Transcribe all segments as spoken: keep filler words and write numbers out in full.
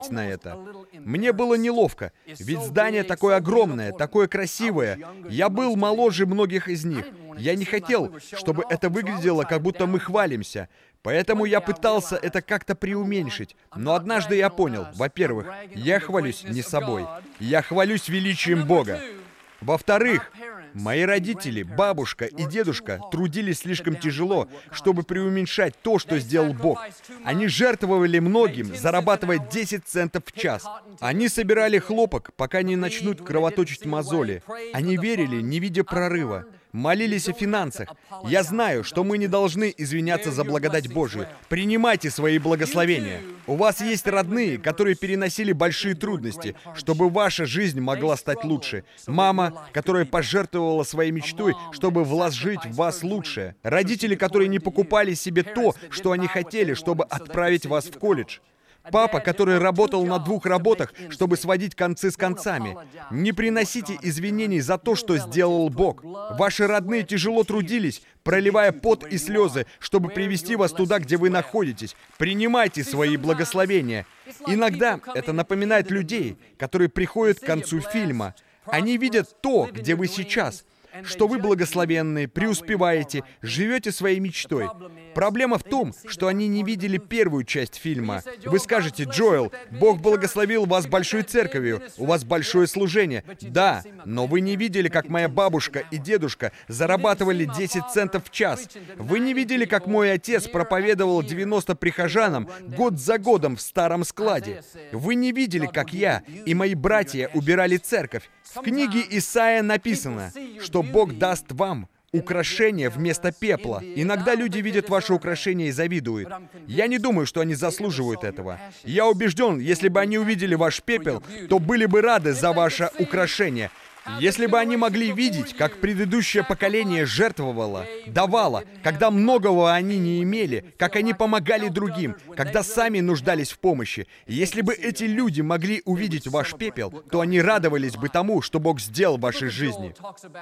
на это. Мне было неловко, ведь здание такое огромное, такое красивое. Я был моложе многих из них. Я не хотел, чтобы это выглядело, как будто мы хвалимся. Поэтому я пытался это как-то преуменьшить. Но однажды я понял, во-первых, я хвалюсь не собой, я хвалюсь величием Бога. Во-вторых, мои родители, бабушка и дедушка трудились слишком тяжело, чтобы преуменьшать то, что сделал Бог. Они жертвовали многим, зарабатывая десять центов в час. Они собирали хлопок, пока не начнут кровоточить мозоли. Они верили, не видя прорыва. Молились о финансах. Я знаю, что мы не должны извиняться за благодать Божию. Принимайте свои благословения. У вас есть родные, которые переносили большие трудности, чтобы ваша жизнь могла стать лучше. Мама, которая пожертвовала своей мечтой, чтобы вложить в вас лучшее. Родители, которые не покупали себе то, что они хотели, чтобы отправить вас в колледж. Папа, который работал на двух работах, чтобы сводить концы с концами. Не приносите извинений за то, что сделал Бог. Ваши родные тяжело трудились, проливая пот и слезы, чтобы привести вас туда, где вы находитесь. Принимайте свои благословения. Иногда это напоминает людей, которые приходят к концу фильма. Они видят то, где вы сейчас, что вы благословенны, преуспеваете, живете своей мечтой. Проблема в том, что они не видели первую часть фильма. Вы скажете: Джоэл, Бог благословил вас большой церковью, у вас большое служение. Да, но вы не видели, как моя бабушка и дедушка зарабатывали десять центов в час. Вы не видели, как мой отец проповедовал девяноста прихожанам год за годом в старом складе. Вы не видели, как я и мои братья убирали церковь. В книге Исаия написано, что Бог даст вам украшения вместо пепла. Иногда люди видят ваши украшения и завидуют. Я не думаю, что они заслуживают этого. Я убежден, если бы они увидели ваш пепел, то были бы рады за ваше украшение. Если бы они могли видеть, как предыдущее поколение жертвовало, давало, когда многого они не имели, как они помогали другим, когда сами нуждались в помощи, если бы эти люди могли увидеть ваш пепел, то они радовались бы тому, что Бог сделал в вашей жизни.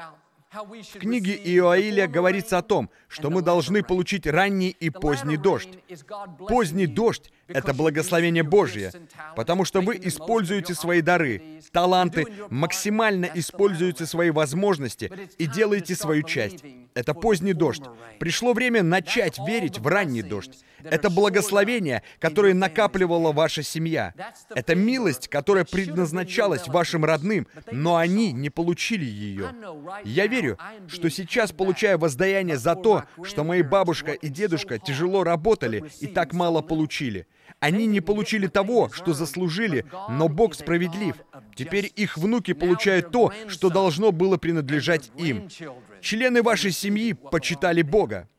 В книге Иоиля говорится о том, что мы должны получить ранний и поздний дождь. Поздний дождь — это благословение Божье, потому что вы используете свои дары, таланты, максимально используете свои возможности и делаете свою часть. Это поздний дождь. Пришло время начать верить в ранний дождь. Это благословение, которое накапливала ваша семья. Это милость, которая предназначалась вашим родным, но они не получили ее. Я верю, что сейчас получаю воздаяние за то, что мои бабушка и дедушка тяжело работали и так мало получили. Они не получили того, что заслужили, но Бог справедлив. Теперь их внуки получают то, что должно было принадлежать им. Члены вашей семьи почитали Бога.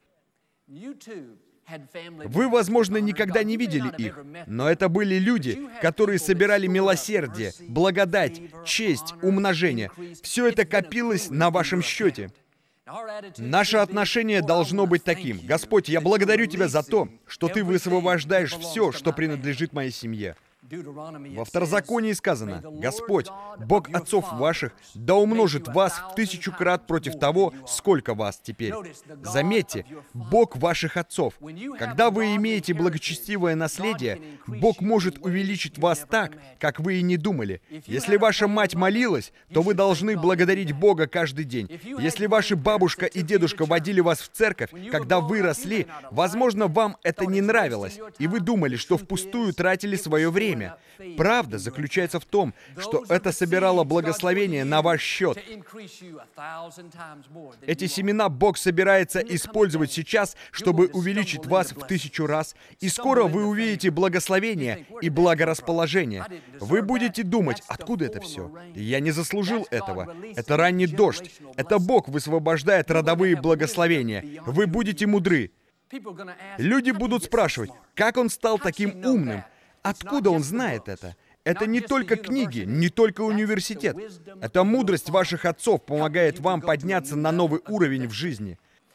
Вы, возможно, никогда не видели их, но это были люди, которые собирали милосердие, благодать, честь, умножение. Все это копилось на вашем счете. Наше отношение должно быть таким: Господь, я благодарю Тебя за то, что Ты высвобождаешь все, что принадлежит моей семье. Во Второзаконии сказано: Господь, Бог отцов ваших, да умножит вас в тысячу крат против того, сколько вас теперь. Заметьте, Бог ваших отцов. Когда вы имеете благочестивое наследие, Бог может увеличить вас так, как вы и не думали. Если ваша мать молилась, то вы должны благодарить Бога каждый день. Если ваши бабушка и дедушка водили вас в церковь, когда вы росли, возможно, вам это не нравилось, и вы думали, что впустую тратили свое время. Правда заключается в том, что это собирало благословение на ваш счет. Эти семена Бог собирается использовать сейчас, чтобы увеличить вас в тысячу раз, и скоро вы увидите благословение и благорасположение. Вы будете думать: откуда это все? Я не заслужил этого. Это ранний дождь. Это Бог высвобождает родовые благословения. Вы будете мудры. Люди будут спрашивать: как он стал таким умным? Откуда он знает это? Это не только книги, не только университет. Это мудрость ваших отцов помогает вам подняться на новый уровень в жизни.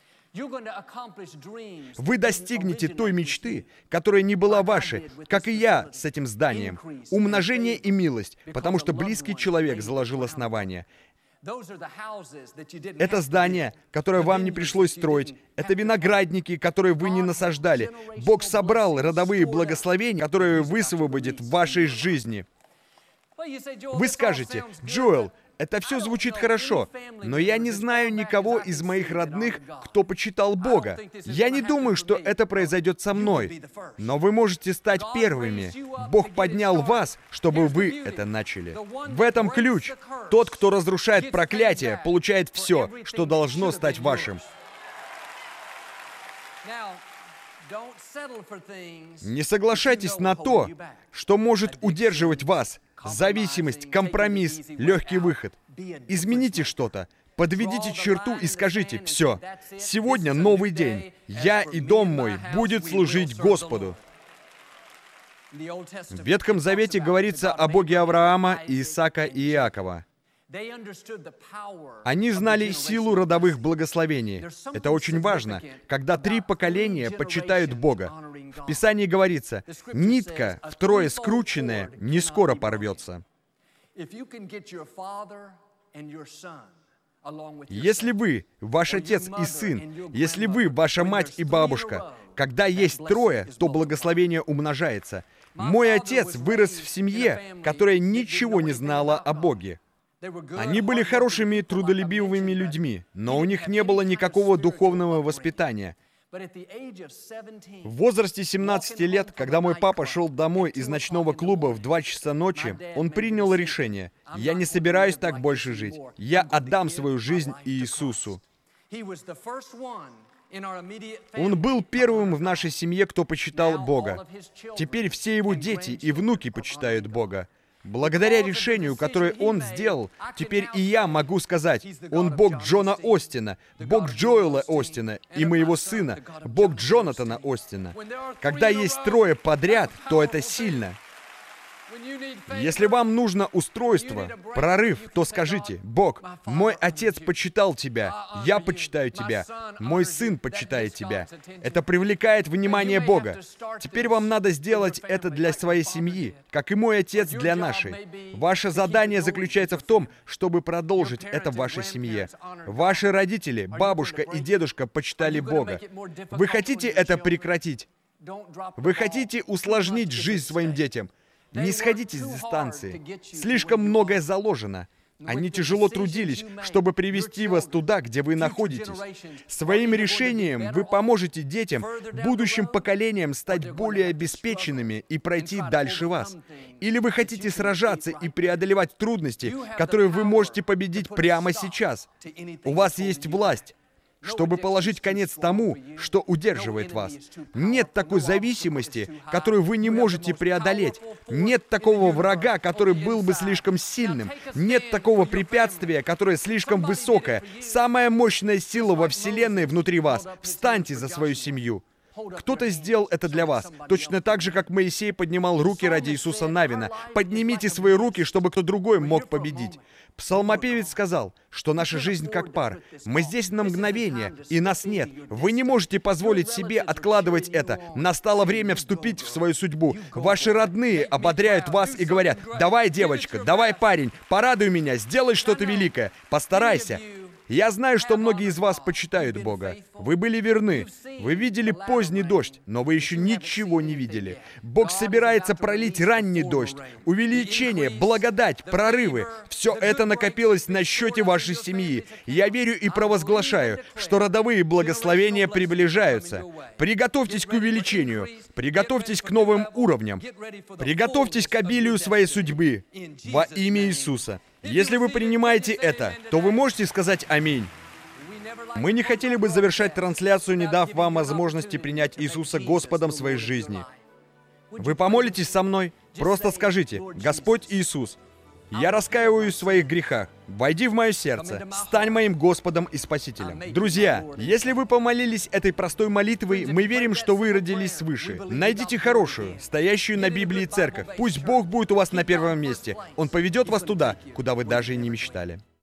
Вы достигнете той мечты, которая не была вашей, как и я с этим зданием. Умножение и милость, потому что близкий человек заложил основание. Это здание, которое вам не пришлось строить. Это виноградники, которые вы не насаждали. Бог собрал родовые благословения, которые высвободит в вашей жизни. Вы скажете: «Джоэл, это все звучит хорошо, но я не знаю никого из моих родных, кто почитал Бога. Я не думаю, что это произойдет со мной. Но вы можете стать первыми. Бог поднял вас, чтобы вы это начали. В этом ключ. Тот, кто разрушает проклятие, получает все, что должно стать вашим». Не соглашайтесь на то, что может удерживать вас. Зависимость, компромисс, легкий выход. Измените что-то. Подведите черту и скажите: «Все, сегодня новый день. Я и дом мой будет служить Господу». В Ветхом Завете говорится о Боге Авраама, Исаака и Иакова. Они знали силу родовых благословений. Это очень важно, когда три поколения почитают Бога. В Писании говорится: «Нитка, втрое скрученная, не скоро порвется». Если вы, ваш отец и сын, если вы, ваша мать и бабушка, когда есть трое, то благословение умножается. Мой отец вырос в семье, которая ничего не знала о Боге. Они были хорошими, трудолюбивыми людьми, но у них не было никакого духовного воспитания. В возрасте семнадцати лет, когда мой папа шел домой из ночного клуба в два часа ночи, он принял решение: «Я не собираюсь так больше жить. Я отдам свою жизнь Иисусу». Он был первым в нашей семье, кто почитал Бога. Теперь все его дети и внуки почитают Бога. Благодаря решению, которое он сделал, теперь и я могу сказать: он Бог Джона Остина, Бог Джоэла Остина и моего сына, Бог Джонатана Остина. Когда есть трое подряд, то это сильно. Если вам нужно устройство, прорыв, то скажите: «Бог, мой отец почитал Тебя, я почитаю Тебя, мой сын почитает Тебя». Это привлекает внимание Бога. Теперь вам надо сделать это для своей семьи, как и мой отец для нашей. Ваше задание заключается в том, чтобы продолжить это в вашей семье. Ваши родители, бабушка и дедушка почитали Бога. Вы хотите это прекратить? Вы хотите усложнить жизнь своим детям? Не сходите с дистанции. Слишком многое заложено. Они тяжело трудились, чтобы привести вас туда, где вы находитесь. Своим решением вы поможете детям, будущим поколениям стать более обеспеченными и пройти дальше вас. Или вы хотите сражаться и преодолевать трудности, которые вы можете победить прямо сейчас. У вас есть власть, чтобы положить конец тому, что удерживает вас. Нет такой зависимости, которую вы не можете преодолеть. Нет такого врага, который был бы слишком сильным. Нет такого препятствия, которое слишком высокое. Самая мощная сила во Вселенной внутри вас. Встаньте за свою семью. Кто-то сделал это для вас, точно так же, как Моисей поднимал руки ради Иисуса Навина. Поднимите свои руки, чтобы кто другой мог победить. Псалмопевец сказал, что наша жизнь как пар. Мы здесь на мгновение, и нас нет. Вы не можете позволить себе откладывать это. Настало время вступить в свою судьбу. Ваши родные ободряют вас и говорят: «Давай, девочка, давай, парень, порадуй меня, сделай что-то великое, постарайся». Я знаю, что многие из вас почитают Бога. Вы были верны. Вы видели поздний дождь, но вы еще ничего не видели. Бог собирается пролить ранний дождь. Увеличение, благодать, прорывы. Все это накопилось на счете вашей семьи. Я верю и провозглашаю, что родовые благословения приближаются. Приготовьтесь к увеличению. Приготовьтесь к новым уровням. Приготовьтесь к обилию своей судьбы. Во имя Иисуса. Если вы принимаете это, то вы можете сказать «Аминь». Мы не хотели бы завершать трансляцию, не дав вам возможности принять Иисуса Господом своей жизни. Вы помолитесь со мной? Просто скажите: «Господь Иисус, я раскаиваюсь в своих грехах. Войди в мое сердце. Стань моим Господом и Спасителем». Друзья, если вы помолились этой простой молитвой, мы верим, что вы родились свыше. Найдите хорошую, стоящую на Библии церковь. Пусть Бог будет у вас на первом месте. Он поведет вас туда, куда вы даже и не мечтали.